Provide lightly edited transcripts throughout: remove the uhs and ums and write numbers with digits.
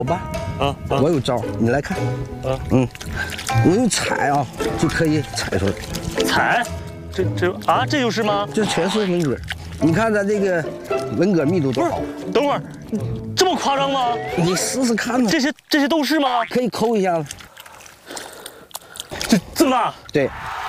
我吧，我有招，你来看。我用踩啊就可以踩出来。 踩？这就是吗？ 这全是文蛤。你看咱这个文蛤密度多好。 等会儿，这么夸张吗？ 你试试看呢。 这些都是吗？ 可以抠一下子。 这么大？ 对。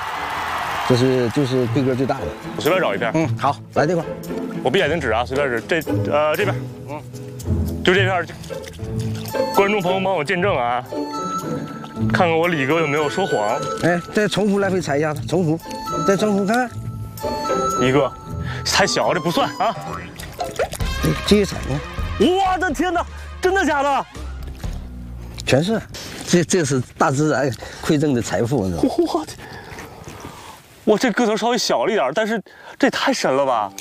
就是规格最大的。 我随便找一片。 好，来这块。 我闭眼睛指啊，随便指。这边。就这片。观众朋友帮我见证啊，看看我李哥有没有说谎。 哎，再重复来回踩一下子，重复，再重复看看。 一个，太小，这不算啊。 对，继续踩呢。 我的天哪，真的假的？ 全是，这是大自然馈赠的财富，你知道吗？ 我天！我这个头稍微小了一点，但是这也太神了吧！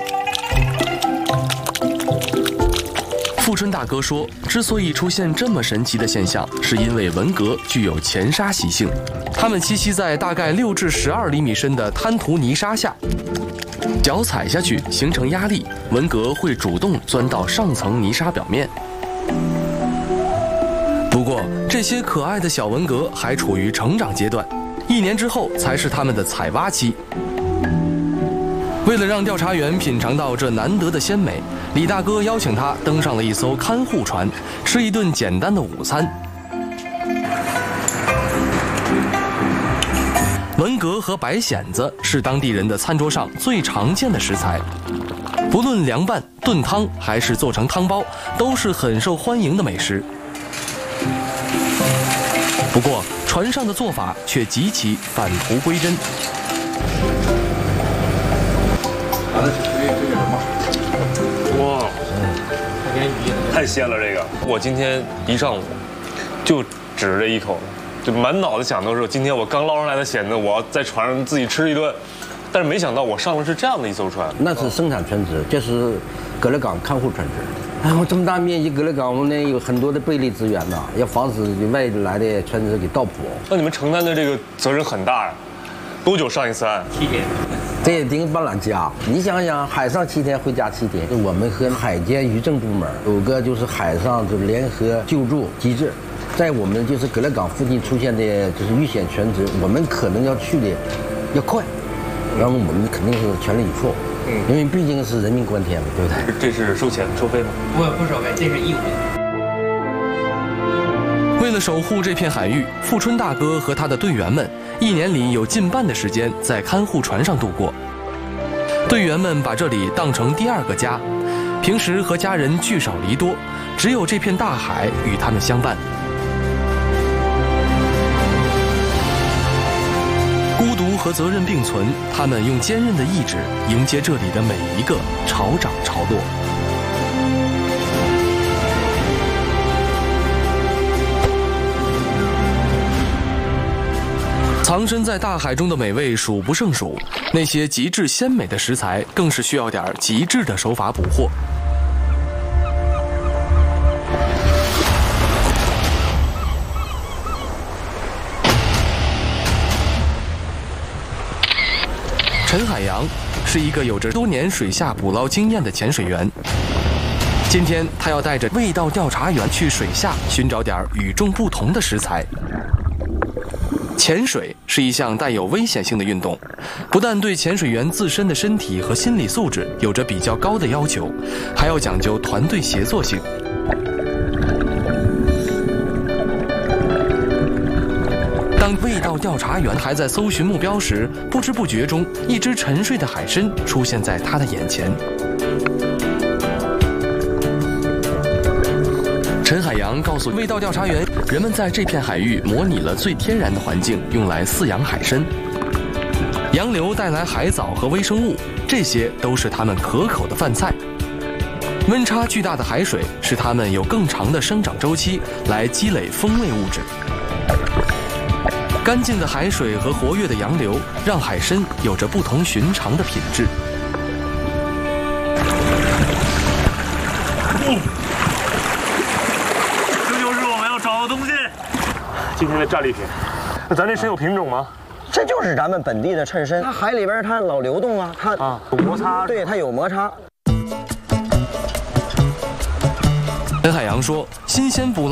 富春大哥说，之所以出现这么神奇的现象，是因为文蛤具有潜沙习性，它们栖息在大概6至12厘米深的滩涂泥沙下，脚踩下去形成压力，文蛤会主动钻到上层泥沙表面。不过，这些可爱的小文蛤还处于成长阶段，1年之后才是它们的采挖期。为了让调查员品尝到这难得的鲜美，李大哥邀请他登上了一艘看护船，吃一顿简单的午餐。文蛤和白蚬子是当地人的餐桌上最常见的食材，不论凉拌、炖汤还是做成汤包，都是很受欢迎的美食。不过，船上的做法却极其返璞归真。 哇，太鲜了！这个，我今天一上午就指着这一口，就满脑子想都是今天我刚捞上来的蚬子，我要在船上自己吃一顿。但是没想到我上的是这样的一艘船。 那是生产船只，这是葛勒港看护船只。哎，我这么大面积葛勒港，我们那有很多的贝类资源呐，要防止外来的船只给盗捕。 那你们承担的这个责任很大呀。多久上一次岸 ？7天。 这也顶半拉家，你想想，海上7天，回家7天。我们和海监渔政部门有个就是海上就联合救助机制，在我们就是葛勒港附近出现的就是遇险船只，我们可能要去的要快，然后我们肯定是全力以赴。因为毕竟是人命关天嘛，对不对？ 这是收钱收费吗？ 不收费，这是义务的。 为了守护这片海域，富春大哥和他的队员们1年里有近半的时间在看护船上度过。队员们把这里当成第2个家，平时和家人聚少离多，只有这片大海与他们相伴。孤独和责任并存，他们用坚韧的意志迎接这里的每一个潮涨潮落。藏身在大海中的美味数不胜数，那些极致鲜美的食材更是需要点极致的手法捕获。陈海洋是一个有着多年水下捕捞经验的潜水员。今天他要带着味道调查员去水下寻找点与众不同的食材。潜水是一项带有危险性的运动，不但对潜水员自身的身体和心理素质有着比较高的要求，还要讲究团队协作性。当味道调查员还在搜寻目标时，不知不觉中，一只沉睡的海参出现在他的眼前。陈海洋告诉味道调查员，人们在这片海域模拟了最天然的环境，用来饲养海参。洋流带来海藻和微生物，这些都是它们可口的饭菜。温差巨大的海水使它们有更长的生长周期，来积累风味物质。干净的海水和活跃的洋流，让海参有着不同寻常的品质。 这就是我们要找的东西。今天的战利品。那咱这参有品种吗？ 这就是咱们本地的衬参，它海里边它老流动啊，它有摩擦。 对，它有摩擦。 陈海洋说，新鲜捕捞